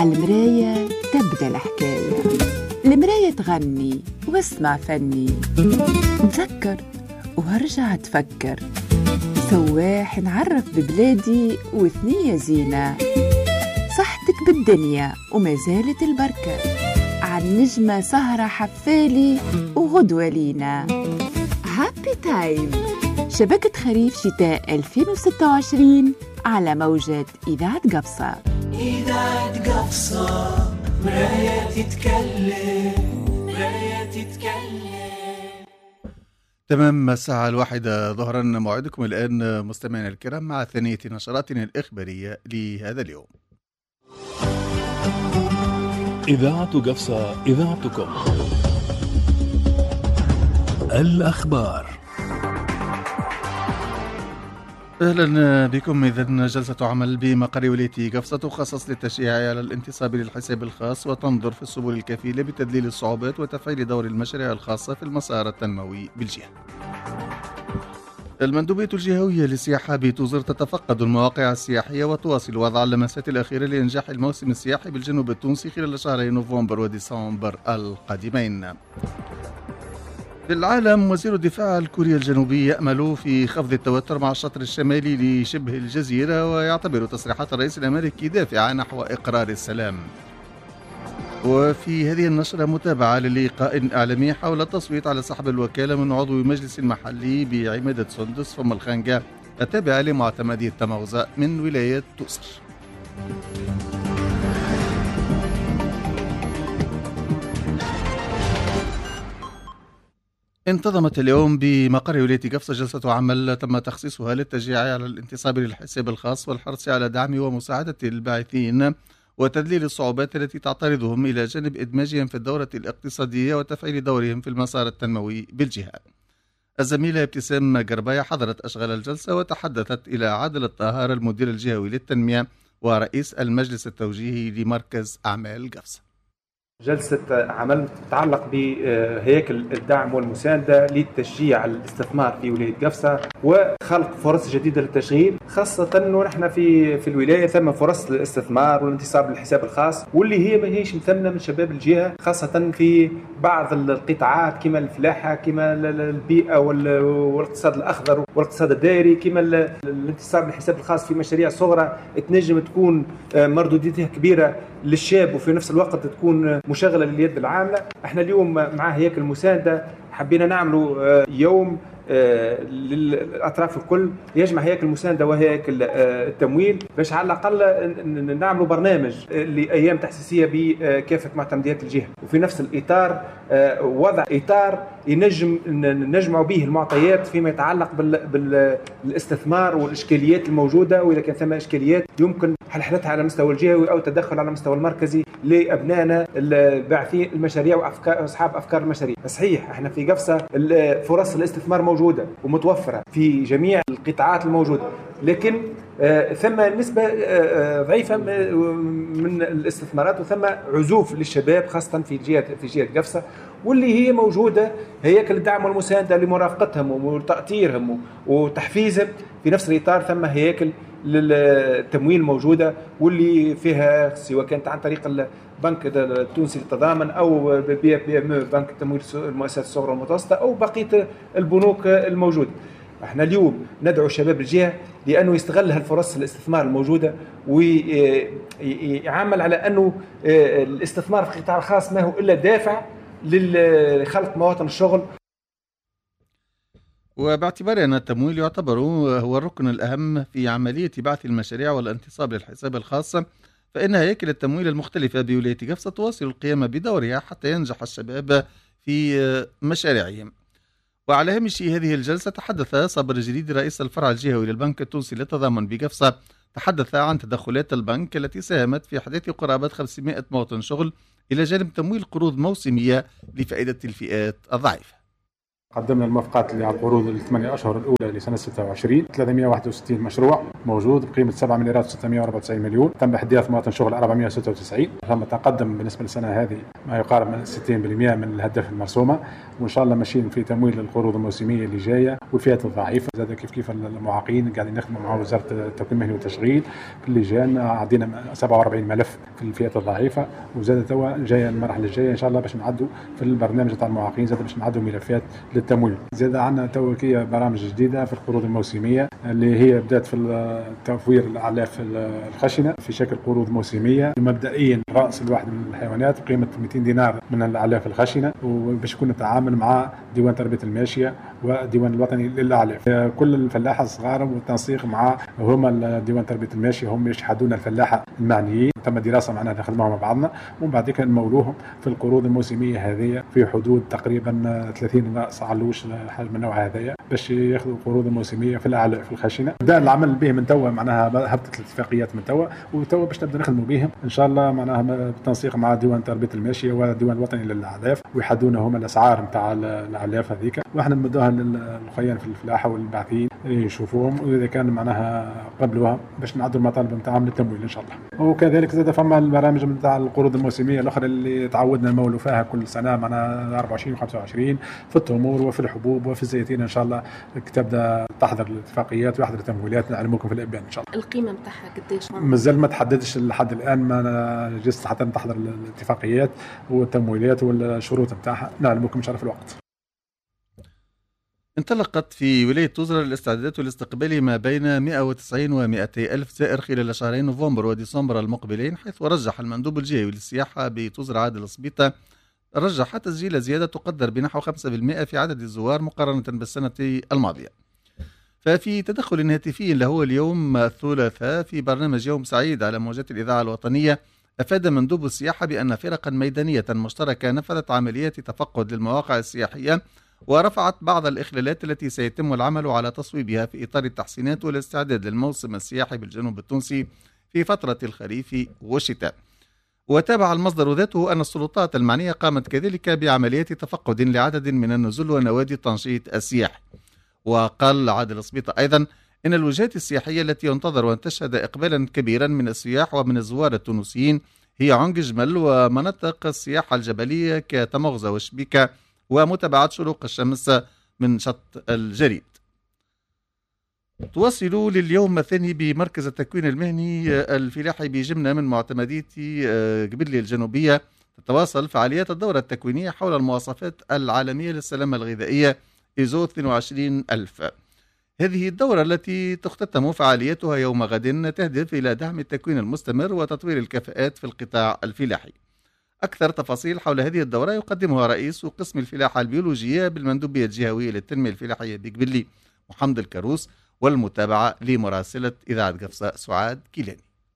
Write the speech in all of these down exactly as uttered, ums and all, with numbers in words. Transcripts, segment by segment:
عالمراية تبدأ الحكاية، المراية تغني واسمع فني، نتذكر وهرجع تفكر، سواح نعرف ببلادي وثنية زينة، صحتك بالدنيا وما زالت البركة، عن نجمة سهرة حفالي وغدوة لينا. هابي تايم، شبكة خريف شتاء ألفين وستة وعشرين على موجة إذاعة قفصة. إذاعة قفصة، مراية تتكلم، مراية تتكلم. تمام الساعة الواحدة ظهرا، موعدكم الآن مستمعينا الكرام مع ثانية نشراتنا الإخبارية لهذا اليوم. إذاعة قفصة، إذاعتكم. الأخبار. أهلا بكم. إذن جلسة عمل بمقر ولاية قفصة تخصص للتشجيع على الانتصاب للحساب الخاص وتنظر في السبل الكفيلة بتدليل الصعوبات وتفعيل دور المشاريع الخاصة في المسار التنموي بالجهة. المندوبية الجهوية للسياحة بتوزر تتفقد المواقع السياحية وتواصل وضع اللمسات الأخيرة لإنجاح الموسم السياحي بالجنوب التونسي خلال شهري نوفمبر وديسمبر القادمين. في العالم، وزير الدفاع الكوري الجنوبي يأمل في خفض التوتر مع الشطر الشمالي لشبه الجزيرة، ويعتبر تصريحات الرئيس الأمريكي دافعة نحو إقرار السلام. وفي هذه النشرة متابعة للقاء إعلامي حول التصويت على سحب الوكالة من عضو مجلس المحلي بعمادة سندس فم الخانقة التابعة لمعتمدية تموزة من ولاية توسر. انتظمت اليوم بمقر ولاية قفصة جلسة عمل تم تخصيصها للتشجيع على الانتصاب للحساب الخاص والحرص على دعم ومساعدة الباعثين وتذليل الصعوبات التي تعترضهم إلى جانب إدماجهم في الدورة الاقتصادية وتفعيل دورهم في المسار التنموي بالجهة. الزميلة ابتسام قرباية حضرت أشغال الجلسة وتحدثت إلى عادل الطاهر المدير الجهوي للتنمية ورئيس المجلس التوجيهي لمركز أعمال قفصة. جلسة عمل تتعلق بهيكل الدعم والمساندة للتشجيع على الاستثمار في ولاية قفصة وخلق فرص جديدة للتشغيل، خاصة أنه نحن في في الولاية ثم فرص للاستثمار والانتصاب للحساب الخاص، واللي هي ما هيش مثمنة من شباب الجهة، خاصة في بعض القطاعات كما الفلاحة، كما البيئة والاقتصاد الأخضر والاقتصاد الدائري، كما الانتصاب للحساب الخاص في مشاريع صغرى تنجم تكون مردوديتها كبيرة للشاب وفي نفس الوقت تكون مشغلة لليد العاملة. احنا اليوم مع هيكل المساندة حبينا نعملوا يوم للأطراف الكل يجمع هيكل المساندة وهيكل التمويل باش على الأقل نعملوا برنامج لأيام تحسيسية بكافة معتمديات الجهة، وفي نفس الإطار وضع إطار ينجم نجمع به المعطيات فيما يتعلق بالاستثمار والإشكاليات الموجودة، وإذا كان ثم إشكاليات يمكن حلحلتها على مستوى الجهوي أو تدخل على مستوى المركزي لأبنائنا الباعثين المشاريع وأفكار أصحاب أفكار المشاريع. صحيح احنا في قفصة فرص الاستثمار موجودة ومتوفرة في جميع القطاعات الموجودة، لكن آه ثم نسبة آه ضعيفة من الاستثمارات وثم عزوف للشباب خاصة في جهة في جهة قفصة، واللي هي موجودة هيكل الدعم والمساندة لمرافقتهم وتأطيرهم وتحفيزهم. في نفس الإطار ثم هيكل للتمويل موجودة واللي فيها سواء كانت عن طريق البنك التونسي للتضامن أو بي بي ام بنك التمويل المؤسسات الصغرى والمتوسطة أو بقية البنوك الموجودة. احنا اليوم ندعو شباب الجهة لأنه يستغل هالفرص الاستثمار الموجودة ويعمل على أنه الاستثمار في القطاع الخاص ما هو إلا دافع لخلق مواطن الشغل. وباعتبار أن التمويل يعتبر هو الركن الأهم في عملية بعث المشاريع والانتصاب للحساب الخاص، فإن هياكل التمويل المختلفة بولاية قفصة تواصل القيام بدورها حتى ينجح الشباب في مشاريعهم. وعلى هامش هذه الجلسة تحدث صابر الجديد رئيس الفرع الجهوي للبنك التونسي للتضامن بقفصة، تحدث عن تدخلات البنك التي ساهمت في إحداث قرابة خمسمائة مواطن شغل إلى جانب تمويل قروض موسمية لفائدة الفئات الضعيفة. قدمنا الموافقات اللي على القروض الثمانية أشهر الأولى لسنة ستة وعشرين ثلاثمائة وواحد وستين مشروع موجود بقيمة سبعة مليارات وستمائة وأربعة وتسعين مليون. تم إحداث مواطن شغل أربعمائة وستة وتسعين. ثم تقدم بالنسبة للسنة هذه ما يقارب من ستين بالمئة من الهدف المرسومة، وإن شاء الله ماشيين في تمويل القروض الموسمية اللي جاية والفئات الضعيفة. زاد كيف كيف المعاقين قاعدين نخدموا مع وزارة التكوين المهني والتشغيل في اللجان، عندنا سبعة وأربعين ملف في الفئات الضعيفة، وزاد توا جاية المرحلة الجاية إن شاء الله باش نعدوا في البرنامج تاع المعاقين، زاد باش نعدوا ملفات للتمويل. زاد عندنا تو كي برامج جديدة في القروض الموسمية اللي هي بدأت في توفير الأعلاف الخشنة في شكل قروض موسمية. مبدئيا رأس الواحد من الحيوانات بقيمة مئتين دينار من الأعلاف الخشنة، وباش يكون نتعامل مع ديوان تربية الماشية والديوان الوطني للأعلاف. كل الفلاحة الصغار والتنسيق مع هما ديوان تربية الماشية هم يشحدون الفلاحة المعنيين. تم دراسة معنا نخدمها مع بعضنا، ومن بعد كده نمولوهم في القروض الموسمية هذه في حدود تقريبا ثلاثين رأس علوش حجم النوع هذايا باش ياخذوا القروض الموسمية في الأعلاف الخشنة. بدأ العمل به من توا، معناها هبطت الاتفاقيات من توا، وتوا باش نبدا نخدموا بهم ان شاء الله، معناها بالتنسيق مع ديوان تربية الماشية والديوان الوطني للأعلاف، ويحددون هم الأسعار نتاع الأعلاف هذيك، واحنا نمدوها للخيان في الفلاحة والباحثين يشوفوهم، واذا كان معناها قبلوها باش نعدوا المطالب نتاعهم للتمويل ان شاء الله. وكذلك زاد فما البرامج نتاع القروض الموسمية الأخرى اللي تعودنا نمولوا فيها كل سنة، معناها أربعة وعشرين وخمسة وعشرين في التمور وفي الحبوب وفي الزيتين ان شاء الله تبدا تحضر الاتفاقيات ويحضر التمويلات، نعلموكم في الابان ان شاء الله. القيمه نتاعها قداش؟ مازال ما تحددش لحد الان، ما جلست حتى تحضر الاتفاقيات والتمويلات والشروط نتاعها، نعلموكم ان شاء الله في الوقت. انطلقت في ولاية توزرة الاستعدادات لاستقبال ما بين مئة وتسعين ومئتي ألف زائر خلال شهرين نوفمبر وديسمبر المقبلين، حيث رجح المندوب الجهوي للسياحة بتوزرة عادل الصبيطة رجح تسجيل زيادة تقدر بنحو خمسة بالمئة في عدد الزوار مقارنة بالسنة الماضية. ففي تدخل هاتفي له اليوم الثلاثاء في برنامج يوم سعيد على موجات الإذاعة الوطنية، أفاد مندوب السياحة بأن فرقا ميدانية مشتركة نفذت عمليات تفقد للمواقع السياحية ورفعت بعض الإخلالات التي سيتم العمل على تصويبها في إطار التحسينات والاستعداد للموسم السياحي بالجنوب التونسي في فترة الخريف والشتاء. وتابع المصدر ذاته أن السلطات المعنية قامت كذلك بعمليات تفقد لعدد من النزل ونوادي التنشيط السياحي. وقال عادل الصبيطة أيضا إن الوجهات السياحية التي ينتظر أن تشهد إقبالا كبيرا من السياح ومن الزوار التونسيين هي عنق جمل ومناطق السياحة الجبلية كتمغزة وشبيكة ومتابعة شروق الشمس من شط الجريد. تواصل لليوم الثاني بمركز التكوين المهني الفلاحي بجملة من معتمدية قبلي الجنوبية تتواصل فعاليات الدورة التكوينية حول المواصفات العالمية للسلامة الغذائية إيزو اثنين وعشرين ألف. هذه الدورة التي تختتم فعاليتها يوم غد تهدف إلى دعم التكوين المستمر وتطوير الكفاءات في القطاع الفلاحي. أكثر تفاصيل حول هذه الدورة يقدمها رئيس قسم الفلاحة البيولوجية بالمندوبية الجهوية للتنمية الفلاحية بقبلي محمد الكروس، والمتابعة لمراسلة إذاعة قفصة سعاد كيلاني.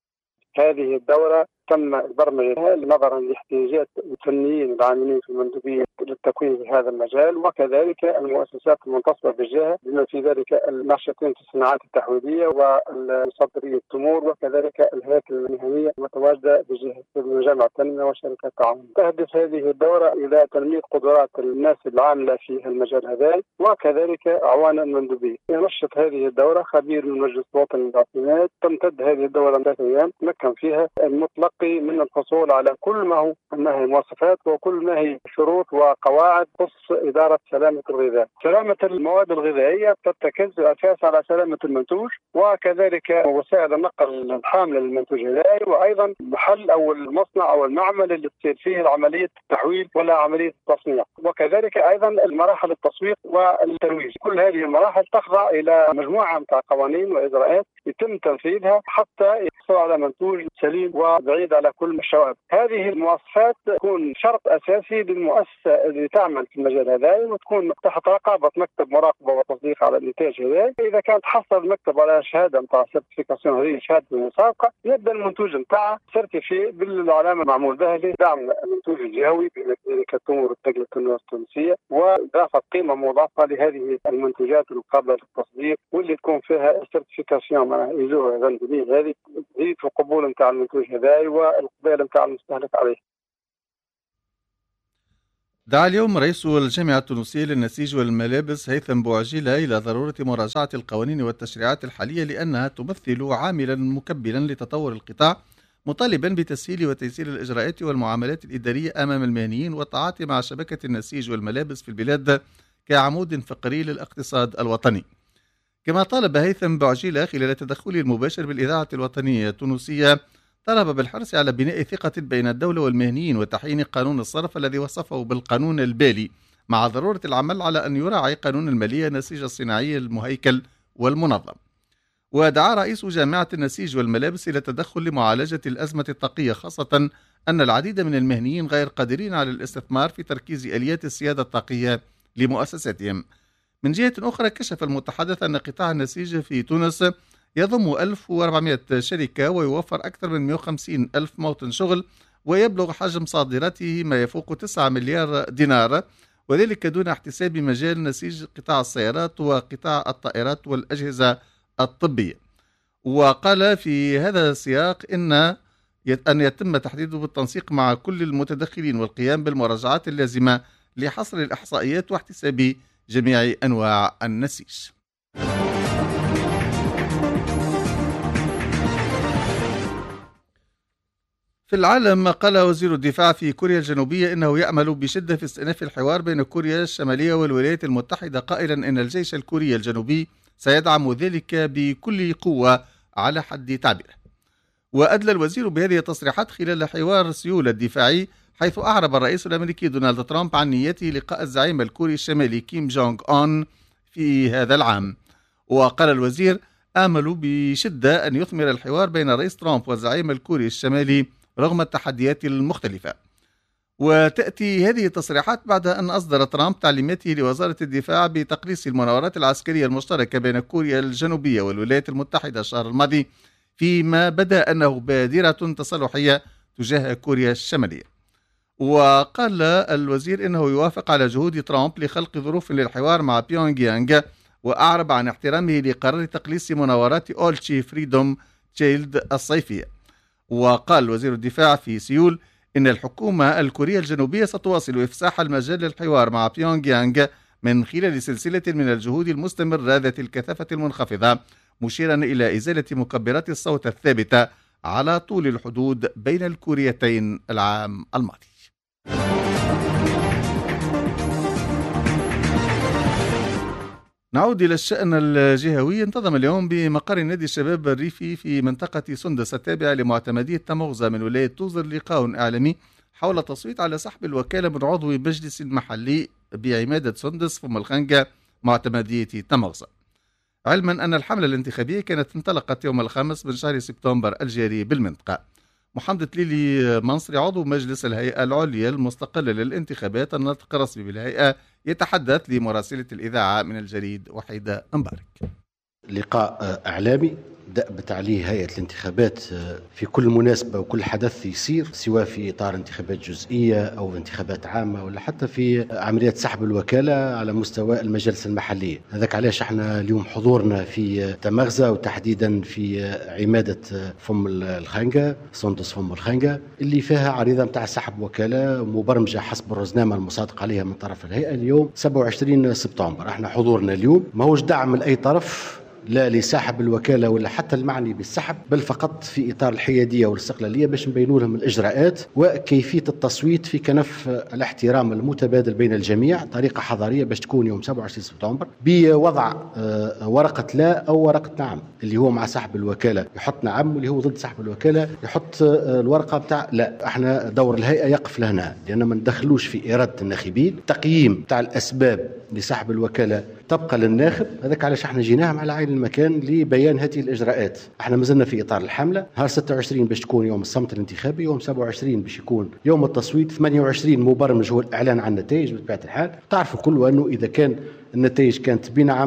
هذه الدورة تم برمجها نظرا لاحتياجات الفنيين العاملين في المندوبية للتكوين في هذا المجال، وكذلك المؤسسات المنتصبة بالجهة بما في ذلك الناشطين في الصناعات التحويلية والمصدري التمور، وكذلك الهياكل المهنية المتواجدة بجهة مجامع التنمية وشركات التعاون. تهدف هذه الدورة إلى تنمية قدرات الناس العاملة في المجال هذا وكذلك أعوان المندوبية. ينشط هذه الدورة خبير من المجلس الوطني للعاصمات. تمتد هذه الدورة ثلاثة أيام، تمكن فيها المطلق من الحصول على كل ما هو ما هي مواصفات وكل ما هي شروط وقواعد تخص إدارة سلامة الغذاء. سلامة المواد الغذائية ترتكز أساس على سلامة المنتوج وكذلك وسائل النقل الحاملة للمنتوج الغذائي، وأيضا محل أو المصنع أو المعمل اللي تصير فيه عملية التحويل ولا عملية التصنيع، وكذلك أيضا المراحل التسويق والترويج. كل هذه المراحل تخضع إلى مجموعة من قوانين وإجراءات يتم تنفيذها حتى يحصل على منتوج سليم وبعيد على كل الشوائب. هذه المواصفات تكون شرط أساسي للمؤسسة اللي تعمل في المجال هذا، وتكون تحت رقابة مكتب مراقبة وتصديق على الإنتاج هذا. إذا كانت حصل المكتب على شهادة نتاع سيرتيفيكاسيون، هذه شهادة المسابقة، يبدأ المنتوج نتاعها سيرتيفي بالعلامة المعمول بها لدعم المنتوج الجهوي كالتمور والتقلة التونسية، وإضافة قيمة مضافة لهذه المنتوجات القابلة للتصدير واللي تكون فيها سيرتيفيكاسيون مع إيزو هذه تزيد في القبول نتاع المنتوج هذا والإقبال نتاع المستهلك عليه. دعا اليوم رئيس الجامعة التونسية للنسيج والملابس هيثم بوعجيلة إلى ضرورة مراجعة القوانين والتشريعات الحالية لأنها تمثل عاملا مكبلا لتطور القطاع، مطالبا بتسهيل وتيسير الإجراءات والمعاملات الإدارية أمام المهنيين والتعاطي مع شبكة النسيج والملابس في البلاد كعمود فقري للاقتصاد الوطني. كما طالب هيثم بوعجيلة خلال تدخله المباشر بالإذاعة الوطنية التونسية، طلب بالحرص على بناء ثقة بين الدولة والمهنيين وتحيين قانون الصرف الذي وصفه بالقانون البالي، مع ضرورة العمل على أن يراعي قانون المالية النسيج الصناعي المهيكل والمنظم. ودعا رئيس جامعة النسيج والملابس إلى التدخل لمعالجة الأزمة الطاقية، خاصة أن العديد من المهنيين غير قادرين على الاستثمار في تركيز آليات السيادة الطاقية لمؤسساتهم. من جهة أخرى، كشف المتحدث أن قطاع النسيج في تونس يضم ألف وأربعمائة شركة ويوفر أكثر من مئة وخمسين ألف موطن شغل، ويبلغ حجم صادراته ما يفوق تسعة مليار دينار، وذلك دون احتساب مجال نسيج قطاع السيارات وقطاع الطائرات والأجهزة الطبية. وقال في هذا السياق إن أن يتم تحديده بالتنسيق مع كل المتدخلين والقيام بالمراجعات اللازمة لحصر الإحصائيات واحتساب جميع أنواع النسيج. في العالم، قال وزير الدفاع في كوريا الجنوبية إنه يأمل بشدة في استئناف الحوار بين كوريا الشمالية والولايات المتحدة، قائلا إن الجيش الكوري الجنوبي سيدعم ذلك بكل قوة على حد تعبيره. وأدلى الوزير بهذه التصريحات خلال حوار سيول الدفاعي، حيث أعرب الرئيس الأمريكي دونالد ترامب عن نيته لقاء الزعيم الكوري الشمالي كيم جونغ أون في هذا العام. وقال الوزير: آمل بشدة أن يثمر الحوار بين الرئيس ترامب والزعيم الكوري الشمالي رغم التحديات المختلفة. وتأتي هذه التصريحات بعد أن أصدر ترامب تعليماته لوزارة الدفاع بتقليص المناورات العسكرية المشتركة بين كوريا الجنوبية والولايات المتحدة الشهر الماضي، فيما بدا أنه بادرة تصالحية تجاه كوريا الشمالية. وقال الوزير إنه يوافق على جهود ترامب لخلق ظروف للحوار مع بيونغ يانغ، وأعرب عن احترامه لقرار تقليص مناورات أولتشي فريدوم تشيلد الصيفية. وقال وزير الدفاع في سيول إن الحكومة الكورية الجنوبية ستواصل إفساح المجال للحوار مع بيونغ يانغ من خلال سلسلة من الجهود المستمرة ذات الكثافة المنخفضة، مشيرا إلى إزالة مكبرات الصوت الثابتة على طول الحدود بين الكوريتين العام الماضي. نعود إلى الشأن الجهوي. انتظم اليوم بمقر نادي الشباب الريفي في منطقة سندس التابعة لمعتمدية تمغزة من ولاية توزر لقاء إعلامي حول التصويت على سحب الوكالة من عضو مجلس محلي بعمادة سندس فم الخنقة معتمدية تمغزة، علما أن الحملة الانتخابية كانت انطلقت يوم الخامس من شهر سبتمبر الجاري بالمنطقة. محمد تليلي منصري عضو مجلس الهيئة العليا المستقلة للانتخابات الناطق الرسمي بالهيئة يتحدث لمراسلة الإذاعة من الجريد وحيدة مبارك. لقاء إعلامي دأبت عليه هيئة الانتخابات في كل مناسبة وكل حدث يصير، سواء في إطار انتخابات جزئية أو انتخابات عامة ولا حتى في عملية سحب الوكالة على مستوى المجالس المحلية. هذاك علاش احنا اليوم حضورنا في تمغزة وتحديدا في عمادة فم الخنقة سندس فم الخنقة اللي فيها عريضة متاع سحب وكالة مبرمجة حسب الرزنامة المصادق عليها من طرف الهيئة اليوم سبعة وعشرين سبتمبر. احنا حضورنا اليوم ما هوش دعم من أي طرف لا لسحب الوكالة ولا حتى المعني بالسحب، بل فقط في إطار الحيادية والاستقلالية باش نبينوا لهم الإجراءات وكيفية التصويت في كنف الاحترام المتبادل بين الجميع، طريقة حضارية باش تكون يوم سبعة وعشرين سبتمبر بوضع ورقة لا أو ورقة نعم. اللي هو مع سحب الوكالة يحط نعم، واللي هو ضد سحب الوكالة يحط الورقة بتاع لا. احنا دور الهيئة يقف لهنا لأن ما ندخلوش في إرادة الناخبين. تقييم بتاع الأسباب لسحب الوكالة تبقى للناخب، هذاك علاش احنا جيناهم على عين المكان لبيان هذه الإجراءات. احنا مازلنا في إطار الحملة. نهار ستة وعشرين باش تكون يوم الصمت الانتخابي، يوم سبعة وعشرين باش يكون يوم التصويت، ثمانية وعشرين مبرمج هو الإعلان عن النتائج. بطبيعة الحال تعرفوا كله أنه إذا كان النتائج كانت بنعم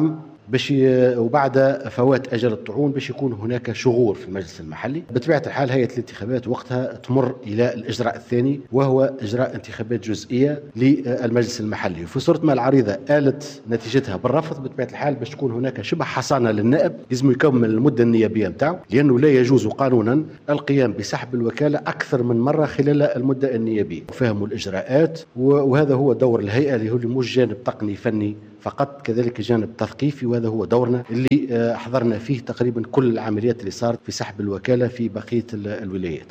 باش وبعد فوات أجل الطعون باش يكون هناك شغور في المجلس المحلي. بطبيعة الحال هيئة الانتخابات وقتها تمر إلى الإجراء الثاني وهو إجراء انتخابات جزئية للمجلس المحلي، وفي صورة ما العريضة آلت نتيجتها بالرفض بطبيعة الحال باش تكون هناك شبه حصانة للنائب لازم يكمل المدة النيابية متاعه، لأنه لا يجوز قانونا القيام بسحب الوكالة أكثر من مرة خلال المدة النيابية. وفهموا الإجراءات، وهذا هو دور الهيئة اللي هو مش جانب تقني فني فقط، كذلك جانب تثقيفي، وهذا هو دورنا اللي حضرنا فيه تقريبا كل العمليات اللي صارت في سحب الوكالة في بقية الولايات.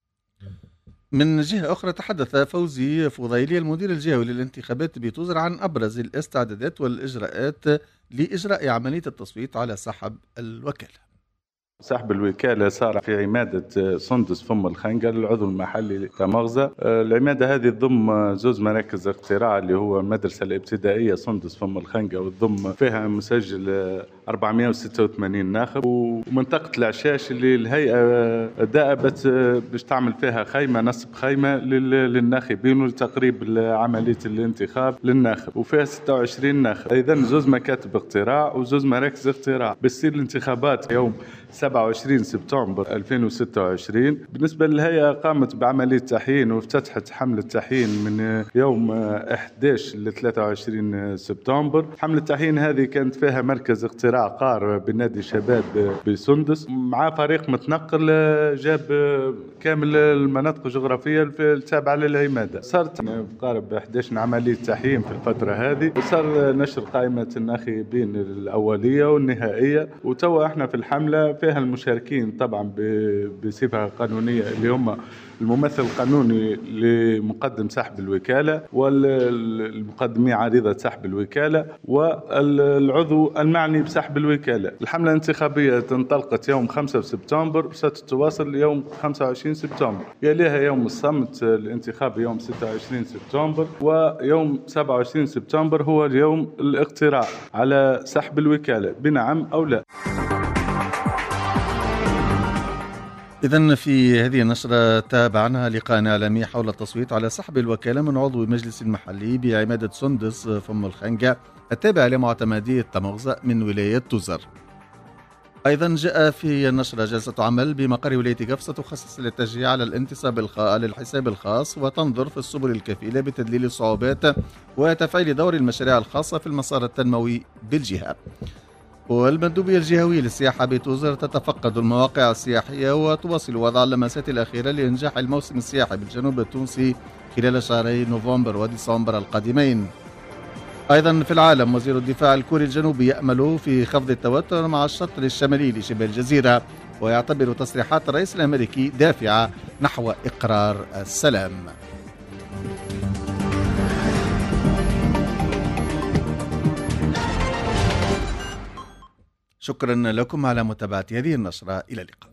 من جهة أخرى تحدث فوزي فضيلي المدير الجهوي للانتخابات بتوزر عن أبرز الاستعدادات والإجراءات لإجراء عملية التصويت على سحب الوكالة. سحب الوكالة صار في عمادة سندس فم الخنقة العضو المحلي تمغزة. العمادة هذه تضم زوز مراكز اقتراع اللي هو المدرسة الابتدائية سندس فم الخنقة، وتضم فيها مسجل أربعمائة وستة وثمانين ناخب، ومنطقة العشاش اللي الهيئة دأبت باش تعمل فيها خيمة نصب خيمة للناخبين ولتقريب عملية الانتخاب للناخب، وفيها ستة وعشرين ناخب. أيضا زوز مكاتب اقتراع وزوز مراكز اقتراع. بتصير الانتخابات يوم سبعة وعشرين سبتمبر ألفين وستة وعشرين. بالنسبة للهيئة قامت بعملية تحيين وافتتحت حملة تحيين من يوم أحد عشر ل ثلاثة وعشرين سبتمبر. حملة التحيين هذه كانت فيها مركز اقتراع قار بنادي شباب بسندس مع فريق متنقل جاب كامل المناطق الجغرافية التابعة للعمادة. صارت قارب أحد عشر عملية تحيين في الفترة هذه، وصار نشر قائمة الناخبين الأولية والنهائية، وتوا احنا في الحملة فيها المشاركين طبعا بصفة قانونية اللي هم الممثل القانوني لمقدم سحب الوكالة والمقدمي عريضة سحب الوكالة والعضو المعني بسحب الوكالة. الحملة الانتخابية انطلقت يوم خمسة سبتمبر وستتواصل يوم خمسة وعشرين سبتمبر، يليها يوم الصمت الانتخابي يوم ستة وعشرين سبتمبر، ويوم سبعة وعشرين سبتمبر هو اليوم الاقتراع على سحب الوكالة بنعم أو لا. إذن في هذه النشرة تابعنا لقاء إعلامي حول التصويت على سحب الوكالة من عضو المجلس المحلي بعمادة سندس فم الخنقة التابع لمعتمدية تمغزة من ولاية توزر. أيضا جاء في النشرة جلسة عمل بمقر ولاية قفصة تخصص للتشجيع على الانتصاب الخاء للحساب الخاص وتنظر في السبل الكفيلة بتدليل الصعوبات وتفعيل دور المشاريع الخاصة في المسار التنموي بالجهة. والمندوبية الجهوية للسياحة بتوزر تتفقد المواقع السياحية وتواصل وضع اللمسات الأخيرة لإنجاح الموسم السياحي بالجنوب التونسي خلال شهري نوفمبر وديسمبر القادمين. أيضا في العالم وزير الدفاع الكوري الجنوبي يأمل في خفض التوتر مع الشطر الشمالي لشبه الجزيرة، ويعتبر تصريحات الرئيس الأمريكي دافعة نحو إقرار السلام. شكرا لكم على متابعة هذه النشرة، إلى اللقاء.